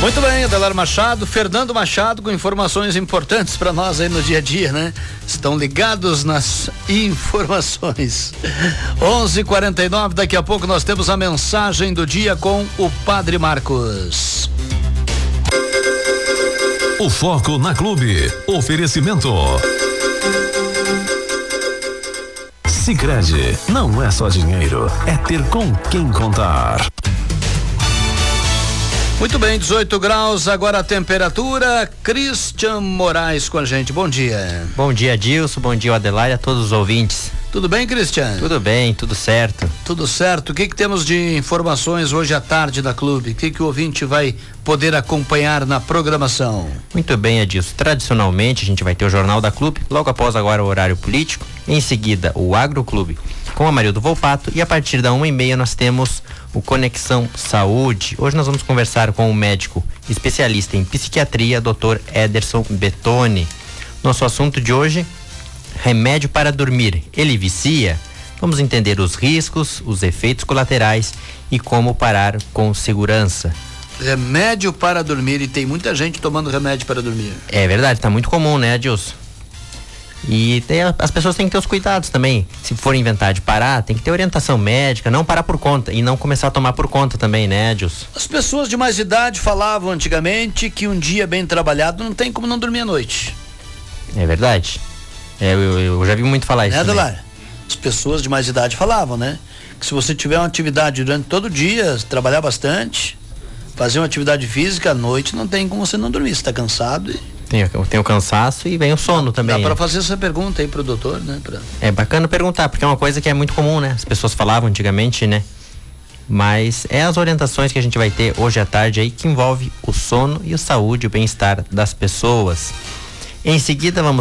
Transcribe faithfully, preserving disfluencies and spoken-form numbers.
Muito bem, Adelar Machado, Fernando Machado com informações importantes para nós aí no dia a dia, né? Estão ligados nas informações. onze e quarenta e nove, daqui a pouco nós temos a mensagem do dia com o Padre Marcos. O Foco na Clube. Oferecimento. Sicredi, não é só dinheiro, é ter com quem contar. Muito bem, dezoito graus, agora a temperatura. Christian Moraes com a gente, bom dia. Bom dia, Dilson, bom dia, Adelar, e a todos os ouvintes. Tudo bem, Christian? Tudo bem, tudo certo. Tudo certo. O que que temos de informações hoje à tarde da Clube? O que que o ouvinte vai poder acompanhar na programação? Muito bem, Adilson. Tradicionalmente a gente vai ter o Jornal da Clube, logo após agora o horário político, em seguida o Agroclube com a Marildo Volpato e a partir da uma e meia nós temos o Conexão Saúde. Hoje nós vamos conversar com o médico especialista em psiquiatria, doutor Ederson Betoni. Nosso assunto de hoje: remédio para dormir, ele vicia? Vamos entender os riscos, os efeitos colaterais e como parar com segurança. Remédio para dormir, e tem muita gente tomando remédio para dormir. É verdade, tá muito comum, né, Adilson? E tem, as pessoas têm que ter os cuidados também. Se for inventar de parar, tem que ter orientação médica, não parar por conta e não começar a tomar por conta também, né, Adilson? As pessoas de mais idade falavam antigamente que um dia bem trabalhado não tem como não dormir à noite. É verdade. É, eu, eu já vi muito falar isso. Né, também. Adelar? As pessoas de mais idade falavam, né? Que se você tiver uma atividade durante todo o dia, trabalhar bastante, fazer uma atividade física à noite, não tem como você não dormir. Você tá cansado e... Tem, tem o cansaço e vem o sono dá, também. Dá para né? fazer essa pergunta aí pro doutor, né? Pra... É bacana perguntar, porque é uma coisa que é muito comum, né? As pessoas falavam antigamente, né? Mas é as orientações que a gente vai ter hoje à tarde aí que envolve o sono e a saúde, o bem-estar das pessoas. Em seguida vamos